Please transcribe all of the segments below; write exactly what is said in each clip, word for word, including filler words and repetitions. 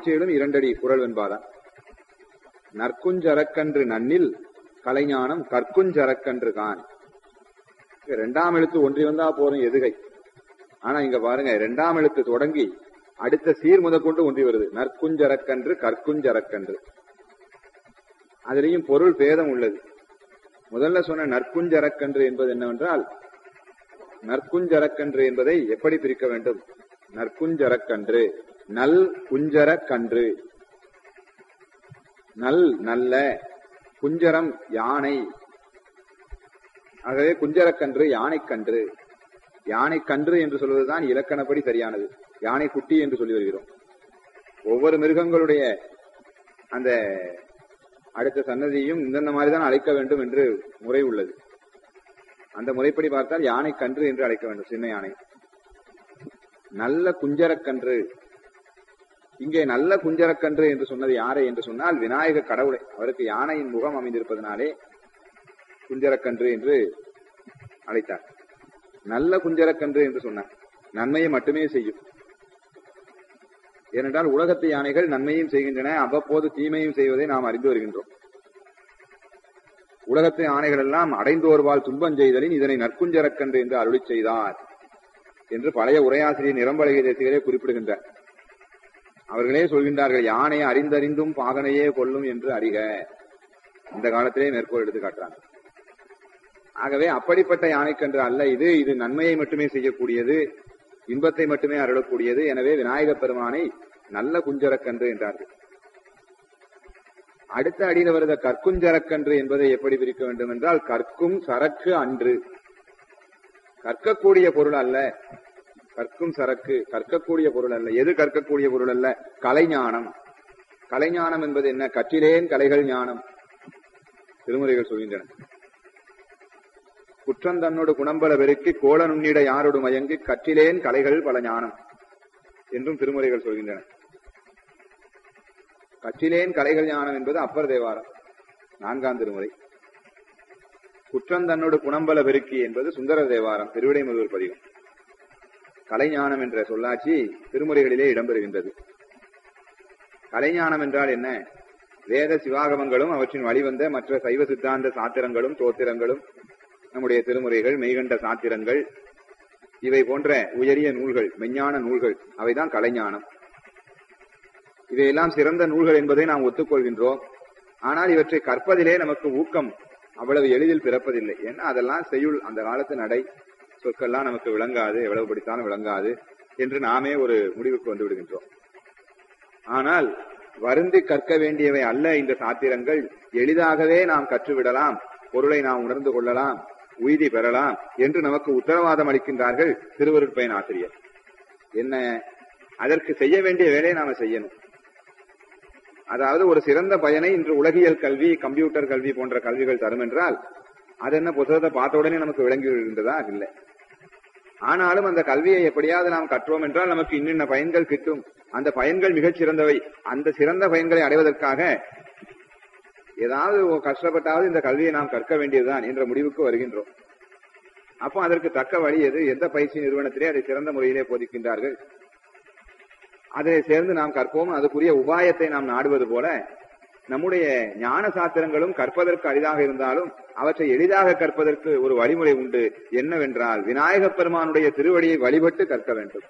செய்யலும் இரண்டடி குரல் வெண்பாதான். நற்குஞ்சரக்கன்று நன்னில் கலைஞானம் கற்குஞ்சரக்கன்று கான். இரண்டாம் எழுத்து ஒன்றி வந்தா போறோம் எதுகை. ஆனா இங்க பாருங்க, இரண்டாம் எழுத்து தொடங்கி அடுத்த சீர் முதற்கொண்டு ஒன்றி வருது. நற்குஞ்சரக்கன்று கற்குஞ்சரக்கன்று. அதிலையும் பொருள் பேதம் உள்ளது. முதல்ல சொன்ன நற்குஞ்சரக்கன்று என்பது என்னவென்றால், நற்குஞ்சரக்கன்று என்பதை எப்படி பிரிக்க வேண்டும்? நற்குஞ்சரக்கன்று நல் குஞ்சரக்கன்று. நல் நல்ல, குஞ்சரம் யானை. ஆகவே குஞ்சரக்கன்று யானைக்கன்று. யானைக்கன்று என்று சொல்வதுதான் இலக்கணப்படி சரியானது. யானை குட்டி என்று சொல்லி வருகிறோம். ஒவ்வொரு மிருகங்களுடைய அந்த அடுத்த சன்னதியும் இந்த மாதிரிதான் அழைக்க வேண்டும் என்று முறை உள்ளது. அந்த முறைப்படி பார்த்தால் யானை கன்று என்று அழைக்க வேண்டும், சின்ன யானை. நல்ல குஞ்சரக்கன்று. இங்கே நல்ல குஞ்சரக்கன்று என்று சொன்னது யாரை என்று சொன்னால் விநாயக கடவுளை. அவருக்கு யானையின் முகம் அமைந்திருப்பதனாலே குஞ்சரக்கன்று என்று அழைத்தார். நல்ல குஞ்சரக்கன்று என்று சொன்னார். நன்மையை மட்டுமே செய்யும். ஏனென்றால் உலகத்து யானைகள் நன்மையும் செய்கின்றன, அவ்வப்போது தீமையும் செய்வதை நாம் அறிந்து வருகின்றோம். உலகத்து யானைகள் எல்லாம் அடைந்தோர்வால் துன்பம் செய்தலின் இதனை நற்குஞ்சரக்கன்று என்று அருளி செய்தார் என்று பழைய உரையாசிரியர் நிரம்பலகை தேசிகரே குறிப்பிடுகின்றார். அவர்களே சொல்கின்றார்கள், யானையை அறிந்தறிந்தும் பாகனையே கொல்லும் என்று அறிக. இந்த காலத்திலே மேற்கோள் எடுத்து காட்டுறாங்க. ஆகவே அப்படிப்பட்ட யானைக்கன்று அல்ல இது. இது நன்மையை மட்டுமே செய்யக்கூடியது, இன்பத்தை மட்டுமே அருளக்கூடியது. எனவே விநாயகப் பெருமானை நல்ல குஞ்சரக்கன்று என்றார்கள். அடுத்த அடியில் வருத கற்குஞ்சரக்கன்று என்பதை எப்படி பிரிக்க வேண்டும் என்றால், கற்கும் சரக்கு அன்று. கற்கக்கூடிய பொருள் அல்ல. கற்கும் சரக்கு கற்கக்கூடிய பொருள் அல்ல. எது கற்கக்கூடிய பொருள் அல்ல? கலைஞானம். கலைஞானம் என்பது என்ன? கற்றிலேன் கலைகள் ஞானம். திருமுறைகள் சொல்கின்றன. குற்றம் தன்னோடு குணம்பல பெருக்கி கோல நுண்ணிட யாரோடு மயங்கி கற்றிலேன் கலைகள் பல ஞானம் என்றும் திருமுறைகள் சொல்கின்றன. கற்றிலேன் கலைகள் ஞானம் என்பது அப்பர் தேவாரம், நான்காம் திருமுறை. குற்றம் தன்னோடு குணம்பல பெருக்கி என்பது சுந்தர தேவாரம், திருவிடைமுதூர் பதிகம். கலைஞானம் என்ற சொல்லாட்சி திருமுறைகளிலே இடம்பெறுகின்றது. கலைஞானம் என்றால் என்ன? வேத சிவாகமங்களும் அவற்றின் வழிவந்த மற்ற சைவ சித்தாந்த சாத்திரங்களும் தோத்திரங்களும், நம்முடைய திருமுறைகள், மெய்கண்ட சாத்திரங்கள், இவை போன்ற உயரிய நூல்கள், மெஞ்ஞான நூல்கள், அவைதான் கலைஞானம். இவையெல்லாம் சிறந்த நூல்கள் என்பதை நாம் ஒத்துக்கொள்கின்றோம். ஆனால் இவற்றை கற்பதிலே நமக்கு ஊக்கம் அவ்வளவு எளிதில் பிறப்பதில்லை. ஏன்னா அதெல்லாம் செய்யுள், அந்த காலத்து நடை சொற்கள்லாம் நமக்கு விளங்காது, எவ்வளவு படித்தாலும் விளங்காது என்று நாமே ஒரு முடிவுக்கு வந்து விடுகின்றோம். ஆனால் வருந்தி கற்க வேண்டியவை அல்ல இந்த சாத்திரங்கள். எளிதாகவே நாம் கற்றுவிடலாம், பொருளை நாம் உணர்ந்து கொள்ளலாம், உய்தி பெறலாம் என்று நமக்கு உத்தரவாதம் அளிக்கின்றார்கள் திருவருட்பயன் ஆசிரியர். என்ன? அதற்கு செய்ய வேண்டிய வேலையை நாம செய்யணும். அதாவது ஒரு சிறந்த பயனை இன்று உலகியல் கல்வி, கம்ப்யூட்டர் கல்வி போன்ற கல்விகள் தரும் என்றால் அது என்ன புத்தகத்தை பார்த்த உடனே நமக்கு விளங்கி விடுகின்றதா? இல்லை. ஆனாலும் அந்த கல்வியை எப்படியாவது நாம் கற்றோம் என்றால் நமக்கு இன்னென்ன பயன்கள் கிட்டும், அந்த பயன்கள் மிகச் சிறந்தவை. அந்த சிறந்த பயன்களை அடைவதற்காக ஏதாவது கஷ்டப்பட்டாவது இந்த கல்வியை நாம் கற்க வேண்டியதுதான் என்ற முடிவுக்கு வருகின்றோம். அப்போ அதற்கு தக்க வழி எது? எந்த பயிற்சி நிறுவனத்திலே அதை சிறந்த முறையிலே போதிக்கின்றார்கள், அதை சேர்ந்து நாம் கற்போம். அதுக்குரிய உபாயத்தை நாம் நாடுவது போல நம்முடைய ஞான சாத்திரங்களும் கற்பதற்கு அரிதாக இருந்தாலும் அவற்றை எளிதாக கற்பதற்கு ஒரு வழிமுறை உண்டு. என்னவென்றால் விநாயகப் பெருமானுடைய திருவடியை வழிபட்டு கற்க வேண்டும்.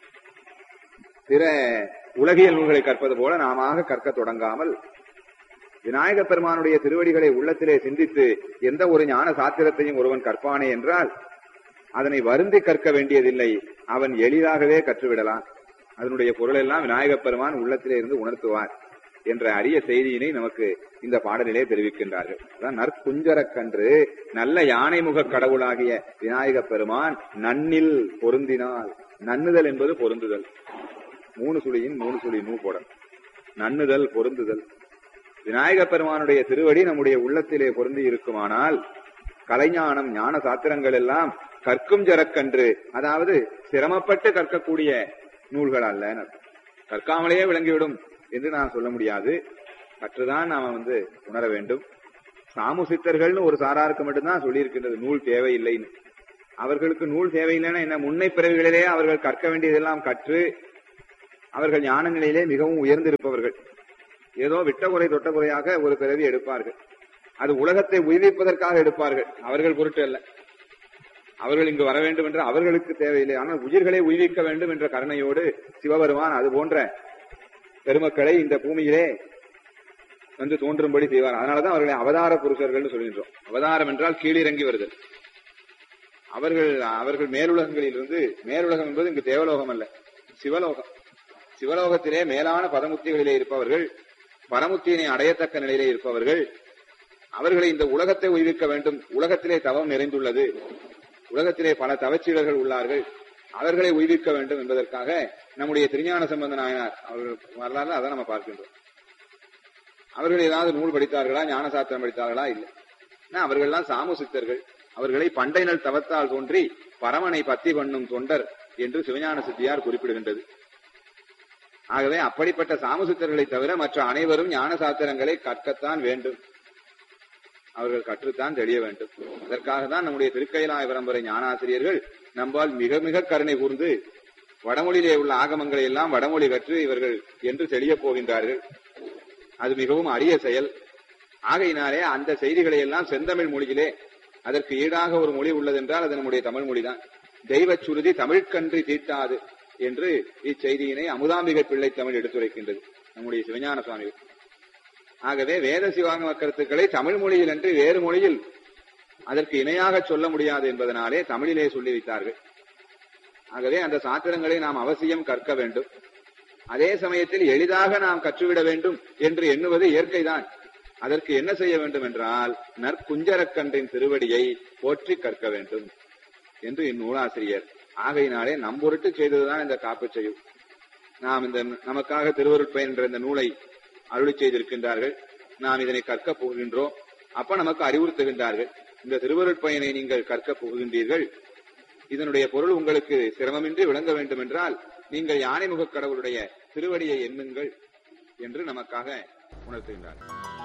பிற உலகியல் நூல்களை கற்பது போல நாம கற்க தொடங்காமல் விநாயகப் பெருமானுடைய திருவடிகளை உள்ளத்திலே சிந்தித்து எந்த ஒரு ஞான சாத்திரத்தையும் ஒருவன் கற்பானே என்றால் அதனை வருந்தி கற்க வேண்டியதில்லை, அவன் எளிதாகவே கற்றுவிடலாம். அதனுடைய பொருள் எல்லாம் விநாயகப் பெருமான் உள்ளத்திலே இருந்து உணர்த்துவார் என்ற அரிய செய்தியினை நமக்கு இந்த பாடலிலே தெரிவிக்கின்றார்கள். அதான் நற்குஞ்சரக்கன்று நல்ல யானை முக கடவுளாகிய விநாயகப் பெருமான் நன்னில் பொருந்தினால். நன்னுதல் என்பது பொருந்துதல். மூணு சுழியின் மூணு சுழி நூ போட நன்னுதல், பொருந்துதல். விநாயகப் பெருமானுடைய திருவடி நம்முடைய உள்ளத்திலே பொருந்தி இருக்குமானால் கலைஞானம், ஞான சாத்திரங்கள் எல்லாம் கற்கும் ஜரக்கன்று, அதாவது சிரமப்பட்டு கற்கக்கூடிய நூல்கள் அல்ல. கற்காமலேயே விளங்கிவிடும் என்று நான் சொல்ல முடியாது. கற்றுதான் நாம வந்து உணர வேண்டும். சாமு சித்தர்கள்னு ஒரு சாராருக்கு மட்டும்தான் சொல்லியிருக்கின்றது நூல் தேவையில்லைன்னு. அவர்களுக்கு நூல் தேவையில்லைன்னா என்ன? முன்னை பிறவிகளிலே அவர்கள் கற்க வேண்டியதெல்லாம் கற்று அவர்கள் ஞான நிலையிலே மிகவும் உயர்ந்திருப்பவர்கள். ஏதோ விட்ட குறை தொட்ட குறையாக ஒரு பிறவி எடுப்பார்கள். அது உலகத்தை உய்விப்பதற்காக எடுப்பார்கள், அவர்கள் பொருட்டு அல்ல. அவர்கள் இங்கு வர வேண்டும் என்ற அவர்களுக்கு தேவையில்லை. ஆனால் உயிர்களை உய்விக்க வேண்டும் என்ற கருணையோடு சிவபெருமான் அது போன்ற பெருமக்களை இந்த பூமியிலே வந்து தோன்றும்படி செய்வார். அதனாலதான் அவர்களை அவதார புருஷர்கள் சொல்கின்றோம். அவதாரம் என்றால் கீழிறங்கி வருதல். அவர்கள் அவர்கள் மேலுலகங்களில் இருந்து, மேலுலகம் என்பது இங்கு தேவலோகம் அல்ல, சிவலோகம். சிவலோகத்திலே மேலான பதமுத்திகளிலே இருப்பவர்கள், பரமுத்தியினை அடையத்தக்க நிலையிலே இருப்பவர்கள், அவர்களை இந்த உலகத்தை உய்விக்க வேண்டும். உலகத்திலே தவம் நிறைந்துள்ளது, உலகத்திலே பல தவச்சீடர்கள் உள்ளார்கள், அவர்களை உய்விக்க வேண்டும் என்பதற்காக நம்முடைய திருஞான சம்பந்த நாயனார் அவர்கள் வரலாறு அதை நம்ம பார்க்கின்றோம். அவர்கள் ஏதாவது நூல் படித்தார்களா, ஞான சாஸ்திரம் படித்தார்களா? இல்லை. அவர்கள்லாம் சாமுசித்தர்கள். அவர்களை பண்டை நல் தவத்தால் தோன்றி பரமனை பத்தி பண்ணும் தொண்டர் என்று சிவஞான சித்தியார் குறிப்பிடுகின்றது. ஆகவே அப்படிப்பட்ட சாமுசித்தர்களை தவிர மற்ற அனைவரும் ஞான சாஸ்திரங்களை கற்கத்தான் வேண்டும், அவர்கள் கற்றுத்தான் தெளிய வேண்டும். அதற்காக தான் நம்முடைய திருக்கைலாய பரம்பரை ஞானாசிரியர்கள் நம்பால் மிக மிக கருணை கூர்ந்து வடமொழியிலே உள்ள ஆகமங்களை எல்லாம் வடமொழி கற்று இவர்கள் என்று தெளிய போகின்றார்கள். அது மிகவும் அரிய செயல். ஆகையினாலே அந்த செய்திகளை எல்லாம் செந்தமிழ் மொழியிலே, அதற்கு ஈடாக ஒரு மொழி உள்ளதென்றால் அது நம்முடைய தமிழ் மொழிதான். தெய்வ சுருதி தமிழ்கன்றி தீட்டாது என்று இச்செய்தியினை அமுதாம்பிகை பிள்ளை தமிழ் எடுத்துரைக்கின்றது நம்முடைய சிவஞான சுவாமிகள். ஆகவே வேத சிவாகம கருத்துக்களை தமிழ் மொழியில் என்று வேறு மொழியில் அதற்கு இணையாக சொல்ல முடியாது என்பதனாலே தமிழிலே சொல்லி வைத்தார்கள். ஆகவே அந்த சாத்திரங்களை நாம் அவசியம் கற்க வேண்டும். அதே சமயத்தில் எளிதாக நாம் கற்றுவிட வேண்டும் என்று எண்ணுவது இயற்கைதான். அதற்கு என்ன செய்ய வேண்டும் என்றால், நற்குஞ்சரக்கன்றின் திருவடியை போற்றி கற்க வேண்டும் என்று இந்நூலாசிரியர் ஆகையினாலே நம்பொருட்டு செய்ததுதான் இந்த காப்பு செய்யும். நாம் இந்த நமக்காக திருவருட்பயன் என்ற இந்த நூலை அருளி செய்திருக்கின்றார்கள். நாம் இதனை கற்க போகின்றோம். அப்ப நமக்கு அறிவுறுத்துகின்றார்கள், இந்த திருவருட்பயனை நீங்கள் கற்க போகின்றீர்கள், இதனுடைய பொருள் உங்களுக்கு சிரமமின்றி விளங்க வேண்டும் என்றால் நீங்கள் யானைமுக கடவுளுடைய திருவடியை எண்ணுங்கள் என்று நமக்காக உணர்த்துகின்றார்.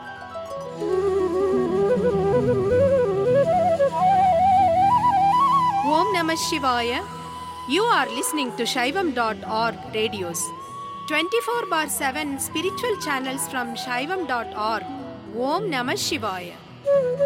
Om Namah Shivaya. You are listening to Shaivam dot org radios. twenty-four bar seven spiritual channels from Shaivam dot org. Om Namah Shivaya.